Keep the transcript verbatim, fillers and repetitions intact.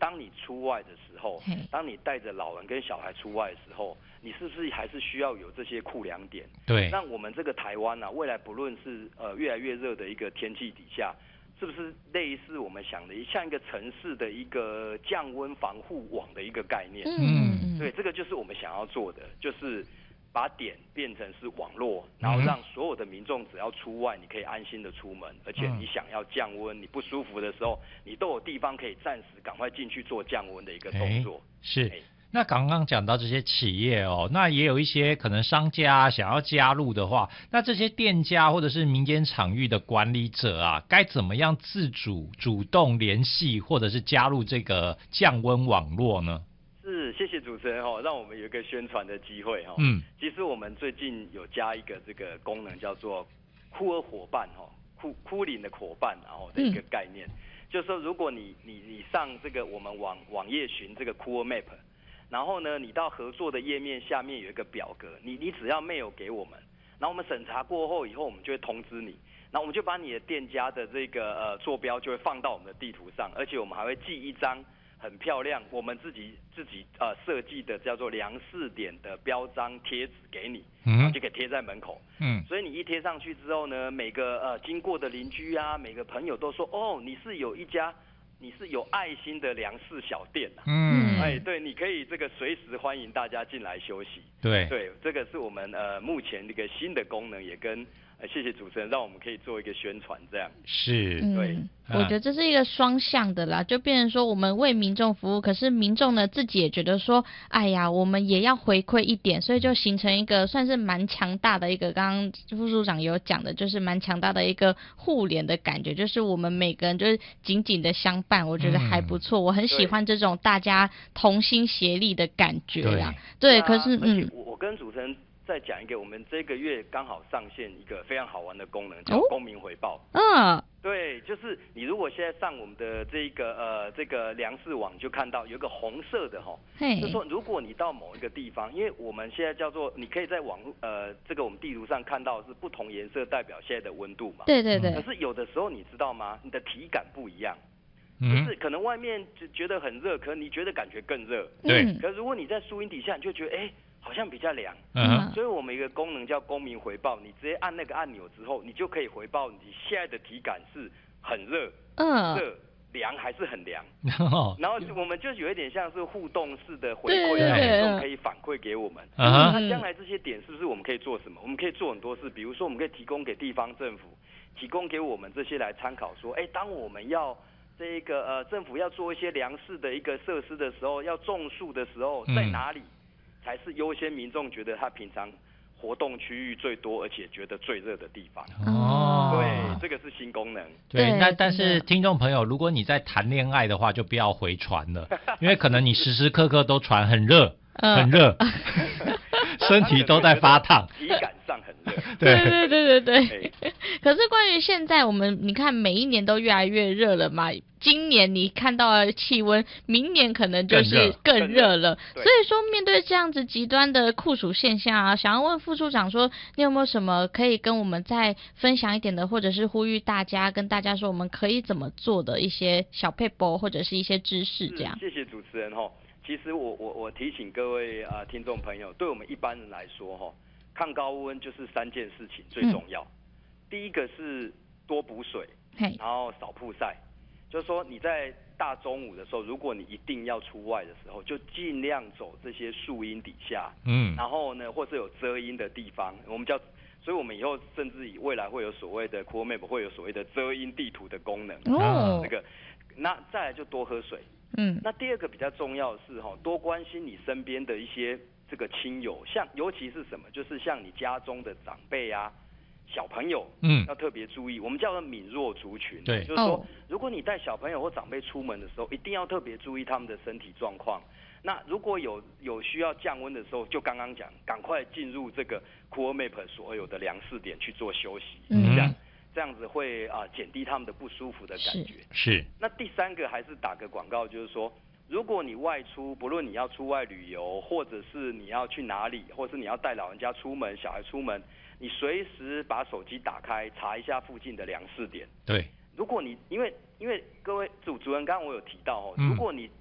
当你出外的时候，当你带着老人跟小孩出外的时候，你是不是还是需要有这些库量点？ 对， 让我们这个台湾啊，未来不论是呃越来越热的一个天气底下，是不是类似我们想的像一个城市的一个降温防护网的一个概念？嗯，对，这个就是我们想要做的，就是把点变成是网络，然后让所有的民众只要出外，你可以安心的出门，而且你想要降温，你不舒服的时候，你都有地方可以暂时赶快进去做降温的一个动作。 是。那刚刚讲到这些企业哦，那也有一些可能商家想要加入的话，那这些店家或者是民间场域的管理者啊，该怎么样自主主动联系或者是加入这个降温网络呢？ 是，谢谢主持人哦，让我们有一个宣传的机会哦。 嗯， 其实我们最近有加一个这个功能，叫做酷儿伙伴哦，酷酷林的伙伴然后的一个概念，嗯、就是说如果你你你上这个我们网网页寻这个酷儿 Map。然后呢，你到合作的页面下面有一个表格，你你只要 mail 给我们，然后我们审查过后以后，我们就会通知你，然后我们就把你的店家的这个呃坐标就会放到我们的地图上，而且我们还会寄一张很漂亮我们自己自己呃设计的叫做量试点的标章贴纸给你，然后就可以贴在门口。嗯，所以你一贴上去之后呢，每个呃经过的邻居啊，每个朋友都说哦，你是有一家。你是有爱心的粮食小店啊，嗯，哎，对，你可以这个随时欢迎大家进来休息， 对， 对，这个是我们呃目前这个新的功能，也跟呃谢谢主持人让我们可以做一个宣传，这样是， 对。 嗯我觉得这是一个双向的啦，就变成说我们为民众服务，可是民众呢自己也觉得说，哎呀，我们也要回馈一点，所以就形成一个算是蛮强大的一个，刚刚副处长有讲的，就是蛮强大的一个互联的感觉，就是我们每个人就是紧紧的相伴，我觉得还不错，嗯、我很喜欢这种大家同心协力的感觉啦。对，对可是嗯， 我跟主持人再讲一个，我们这个月刚好上线一个非常好玩的功能，叫公民回报。 嗯、哦， 对，就是你如果现在上我们的这个呃这个粮食网，就看到有一个红色的哈，就是说如果你到某一个地方，因为我们现在叫做你可以在网呃这个我们地图上看到是不同颜色代表现在的温度嘛。 对对对。 可是有的时候你知道吗？你的体感不一样。就是可能外面就觉得很热，可是你觉得感觉更热。 对。 可是如果你在树荫底下，你就觉得哎。好像比较凉， 嗯， 所以我们一个功能叫公民回报，你直接按那个按钮之后，你就可以回报你现在的体感是很热、 嗯、 热、凉还是很凉，然后我们就有一点像是互动式的回馈，让民众可以反馈给我们。那将来这些点是不是我们可以做什么？我们可以做很多事，比如说我们可以提供给地方政府，提供给我们这些来参考，说，哎，当我们要这个呃政府要做一些粮食的一个设施的时候，要种树的时候，在哪里？嗯才是优先民众觉得他平常活动区域最多，而且觉得最热的地方。 哦， 对，这个是新功能。 对，那但是听众朋友，如果你在谈恋爱的话，就不要回传了，因为可能你时时刻刻都传很热，很热，身体都在发烫， 体感上很热。 对对对对对。可是关于现在我们，你看每一年都越来越热了嘛。今年你看到的气温，明年可能就是更热了。所以说，面对这样子极端的酷暑现象啊，想要问副处长说，你有没有什么可以跟我们再分享一点的，或者是呼吁大家跟大家说，我们可以怎么做的一些小撇步或者是一些知识这样？ 谢谢主持人哈。其实我我我提醒各位啊、呃、听众朋友，对我们一般人来说哈，抗高温就是三件事情最重要。嗯、第一个是多补水，然后少曝晒。就是说你在大中午的时候，如果你一定要出外的时候，就尽量走这些树荫底下，嗯，然后呢，或是有遮阴的地方，我们叫，所以我们以后甚至以未来会有所谓的 Cool Map 会有所谓的遮阴地图的功能，哦，这个，那再来就多喝水，嗯，那第二个比较重要的是哈，多关心你身边的一些这个亲友，像尤其是什么，就是像你家中的长辈啊。小朋友，嗯，要特别注意，我们叫做敏弱族群， 对， 就是说，如果你带小朋友或长辈出门的时候，一定要特别注意他们的身体状况。那如果有有需要降温的时候，就刚刚讲，赶快进入这个 Cool Map 所有的量试点去做休息，嗯，这样这样子会啊减低他们的不舒服的感觉。 是。 那第三个还是打个广告，就是说，如果你外出，不论你要出外旅游，或者是你要去哪里，或是你要带老人家出门、小孩出门。你随时把手机打开，查一下附近的量试点。 对， 如果你因为因为各位主主人刚刚我有提到哦，嗯、如果你